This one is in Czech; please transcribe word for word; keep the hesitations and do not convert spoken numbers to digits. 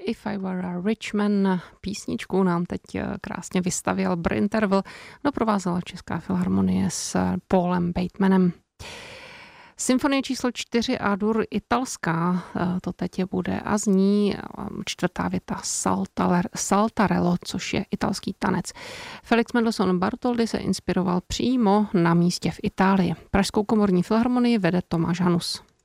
If I Were a Rich Man. Písničku nám teď krásně vystavěl Bryn Tervel, doprovázela Česká filharmonie s Paulem Batemanem. Symfonie číslo čtyři A-dur italská, to teď je bude a zní čtvrtá věta Saltarello, což je italský tanec. Felix Mendelssohn Bartholdy se inspiroval přímo na místě v Itálii. Pražskou komorní filharmonii vede Tomáš Hanus.